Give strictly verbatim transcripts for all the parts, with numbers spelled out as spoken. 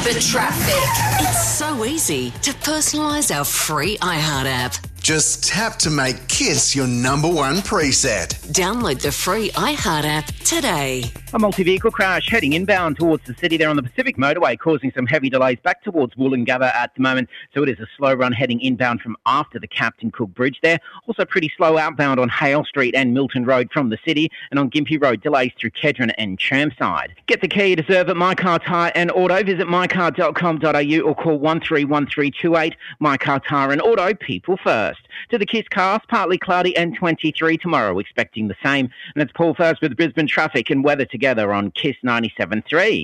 The traffic. It's so easy to personalise our free iHeart app. Just tap to make KISS your number one preset. Download the free iHeart app today. A multi-vehicle crash heading inbound towards the city there on the Pacific Motorway, causing some heavy delays back towards Woolloongabba at the moment. So it is a slow run heading inbound from after the Captain Cook Bridge there. Also pretty slow outbound on Hale Street and Milton Road from the city. And on Gympie Road, delays through Kedron and Chermside. Get the key you deserve at My Car Tyre and Auto. Visit my car dot com dot a u or call one three one three two eight. My Car Tyre and Auto, people first. To the KISS cast, partly cloudy and twenty-three tomorrow, expecting the same. And it's Paul first with Brisbane traffic and weather together on KISS ninety-seven point three.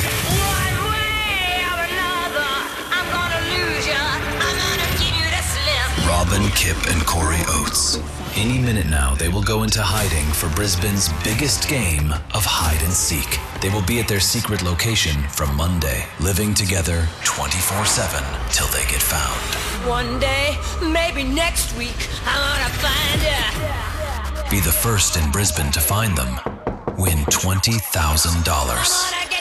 Robin, Kip and Corey Oates. Any minute now, they will go into hiding for Brisbane's biggest game of hide and seek. They will be at their secret location from Monday, living together twenty-four seven till they get found. One day, maybe next week, I'm gonna find you. Be the first in Brisbane to find them. Win twenty thousand dollars.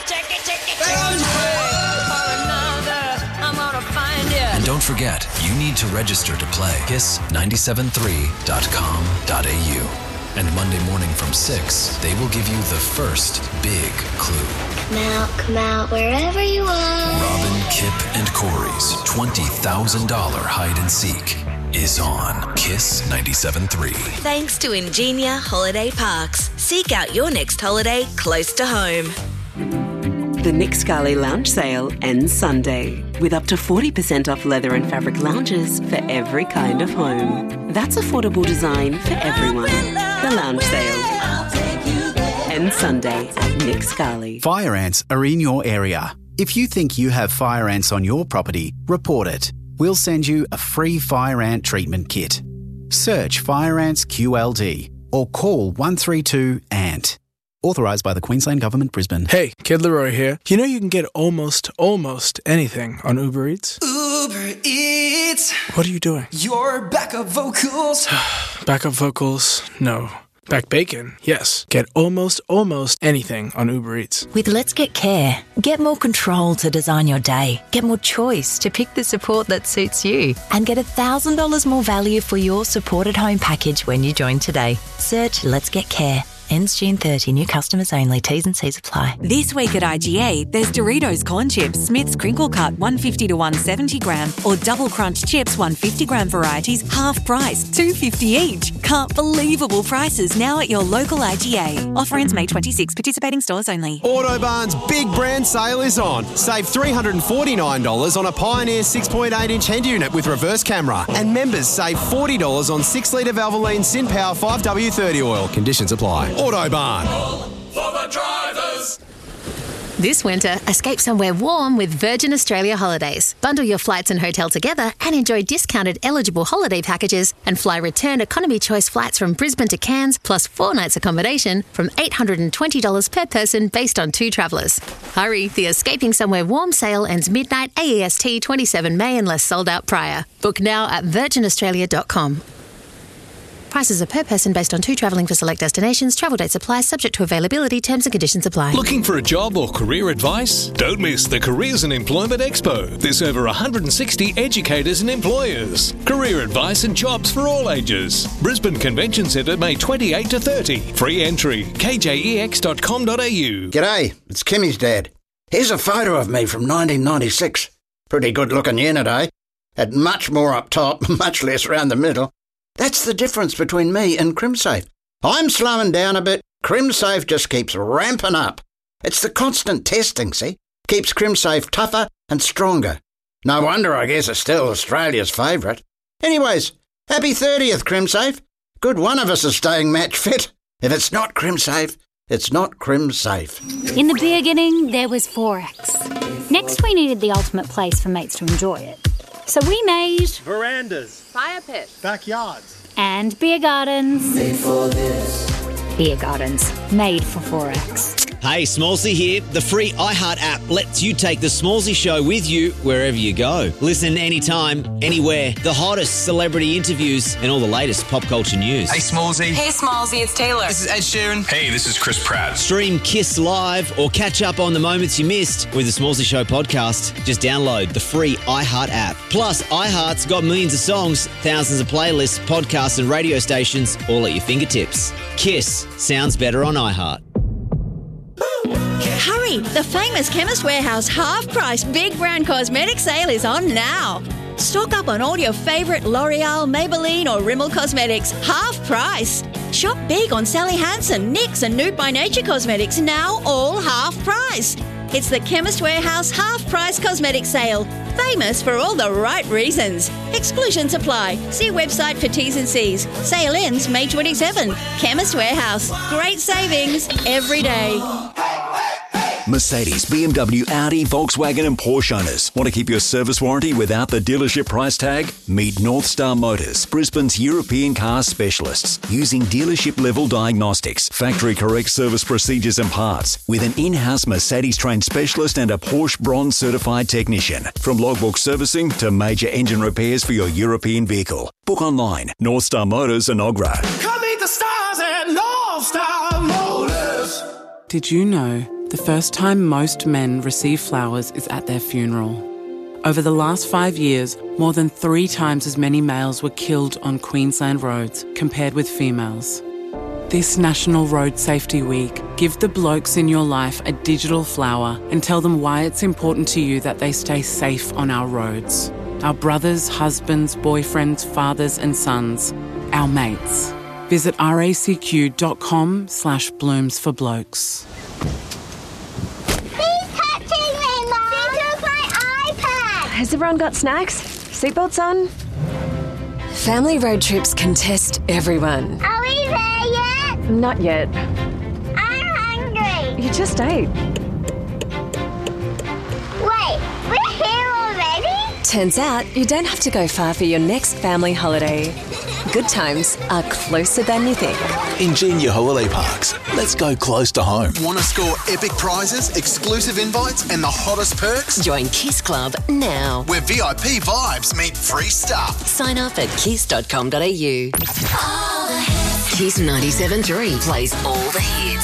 And don't forget, you need to register to play. kiss nine seven three dot com dot a u. And Monday morning from six, they will give you the first big clue. Come out, come out, wherever you are. Robin, Kip, and Corey's twenty thousand dollars hide and seek is on KISS ninety-seven point three. Thanks to Ingenia Holiday Parks. Seek out your next holiday close to home. The Nick Scali Lounge Sale ends Sunday with up to forty percent off leather and fabric lounges for every kind of home. That's affordable design for everyone. The Lounge Sale ends Sunday at Nick Scali. Fire ants are in your area. If you think you have fire ants on your property, report it. We'll send you a free fire ant treatment kit. Search Fire Ants Q L D or call one three two A N T. Authorised by the Queensland Government, Brisbane. Hey, Kid Leroy here. You know you can get almost, almost anything on Uber Eats? Uber Eats. What are you doing? Your backup vocals. Backup vocals? No. Back bacon? Yes. Get almost, almost anything on Uber Eats. With Let's Get Care, get more control to design your day. Get more choice to pick the support that suits you. And get one thousand dollars more value for your supported home package when you join today. Search Let's Get Care. Ends June thirtieth. New customers only. T's and C's apply. This week at I G A, there's Doritos Corn Chips, Smith's Crinkle Cut one fifty to one seventy gram, or Double Crunch Chips one fifty gram varieties, half price, two fifty each. Can't believable prices now at your local I G A. Offer ends May twenty-sixth. Participating stores only. Autobarn's big brand sale is on. Save three hundred forty-nine dollars on a Pioneer six point eight inch head unit with reverse camera. And members save forty dollars on six litre Valvoline SynPower five W thirty oil. Conditions apply. Autobarn. For the drivers. This winter, escape somewhere warm with Virgin Australia Holidays. Bundle your flights and hotel together and enjoy discounted eligible holiday packages and fly return economy choice flights from Brisbane to Cairns plus four nights accommodation from eight hundred twenty dollars per person based on two travellers. Hurry, the Escaping Somewhere Warm sale ends midnight A E S T twenty-seven May unless sold out prior. Book now at virgin australia dot com. Prices are per person based on two travelling for select destinations. Travel dates apply, subject to availability. Terms and conditions apply. Looking for a job or career advice? Don't miss the Careers and Employment Expo. There's over one hundred sixty educators and employers. Career advice and jobs for all ages. Brisbane Convention Centre, May twenty-eighth to thirtieth. Free entry. k j e x dot com dot a u. G'day, it's Kimmy's dad. Here's a photo of me from nineteen ninety-six. Pretty good looking unit, eh? Had much more up top, much less round the middle. That's the difference between me and CrimSafe. I'm slowing down a bit. CrimSafe just keeps ramping up. It's the constant testing, see? Keeps CrimSafe tougher and stronger. No wonder I guess it's still Australia's favourite. Anyways, happy thirtieth, CrimSafe. Good one of us is staying match fit. If it's not CrimSafe, it's not CrimSafe. In the beginning, there was Forex. Next, we needed the ultimate place for mates to enjoy it. So we made verandas, fire pits, backyards, and beer gardens. Made for this. Beer gardens, made for Forex. Hey, Smallsy here. The free iHeart app lets you take the Smallsy show with you wherever you go. Listen anytime, anywhere. The hottest celebrity interviews and all the latest pop culture news. Hey, Smallsy. Hey, Smallsy, it's Taylor. This is Ed Sheeran. Hey, this is Chris Pratt. Stream Kiss Live or catch up on the moments you missed with the Smallsy Show podcast. Just download the free iHeart app. Plus, iHeart's got millions of songs, thousands of playlists, podcasts and radio stations all at your fingertips. Kiss sounds better on iHeart. Hurry! The famous Chemist Warehouse half-price Big Brown Cosmetic sale is on now. Stock up on all your favourite L'Oreal, Maybelline or Rimmel cosmetics, half price. Shop big on Sally Hansen, N Y X and Nude by Nature cosmetics, now all half price. It's the Chemist Warehouse half-price cosmetic sale. Famous for all the right reasons. Exclusions apply. See website for T's and C's. Sale ends May twenty-seventh. Chemist Warehouse. Great savings every day. Mercedes, B M W, Audi, Volkswagen and Porsche owners. Want to keep your service warranty without the dealership price tag? Meet North Star Motors, Brisbane's European car specialists, using dealership-level diagnostics, factory-correct service procedures and parts, with an in-house Mercedes-trained specialist and a Porsche Bronze-certified technician. From logbook servicing to major engine repairs for your European vehicle. Book online, North Star Motors and Ogra. Come meet the stars at North Star Motors. Did you know the first time most men receive flowers is at their funeral? Over the last five years, more than three times as many males were killed on Queensland roads compared with females. This National Road Safety Week, give the blokes in your life a digital flower and tell them why it's important to you that they stay safe on our roads. Our brothers, husbands, boyfriends, fathers and sons. Our mates. Visit racq.com slash blooms for blokes. Has everyone got snacks? Seatbelts on? Family road trips can test everyone. Are we there yet? Not yet. I'm hungry. You just ate. Wait, we're here already? Turns out you don't have to go far for your next family holiday. Good times are closer than you think. Ingenia Holiday Parks. Let's go close to home. Want to score epic prizes, exclusive invites, and the hottest perks? Join Kiss Club now. Where V I P vibes meet free stuff. Sign up at kiss dot com dot a u. Kiss ninety-seven point three plays all the hits.